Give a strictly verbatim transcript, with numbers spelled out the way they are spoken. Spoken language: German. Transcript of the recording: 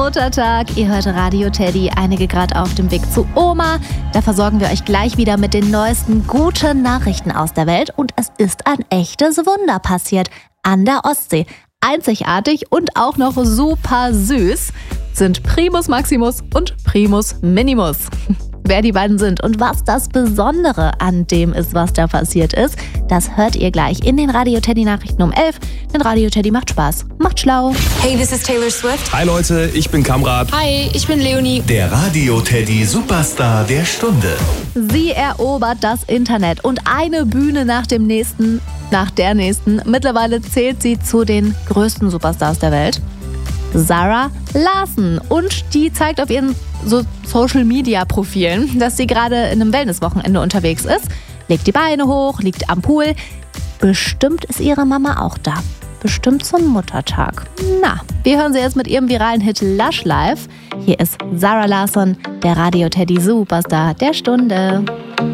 Muttertag. Ihr hört Radio Teddy, einige gerade auf dem Weg zu Oma. Da versorgen wir euch gleich wieder mit den neuesten guten Nachrichten aus der Welt. Und es ist ein echtes Wunder passiert an der Ostsee. Einzigartig und auch noch super süß sind Primus Maximus und Primus Minimus. Wer die beiden sind und was das Besondere an dem ist, was da passiert ist, das hört ihr gleich in den Radio Teddy Nachrichten um elf. Denn Radio Teddy macht Spaß, macht schlau. Hey, this is Taylor Swift. Hi Leute, ich bin Kamrat. Hi, ich bin Leonie. Der Radio Teddy Superstar der Stunde. Sie erobert das Internet und eine Bühne nach dem nächsten, nach der nächsten. Mittlerweile zählt sie zu den größten Superstars der Welt. Zara Larsson. Und die zeigt auf ihren so Social-Media-Profilen, dass sie gerade in einem Wellness-Wochenende unterwegs ist. Legt die Beine hoch, liegt am Pool. Bestimmt ist ihre Mama auch da. Bestimmt zum Muttertag. Na, wir hören sie jetzt mit ihrem viralen Hit Lush Life. Hier ist Zara Larsson, der Radio Teddy Superstar der Stunde.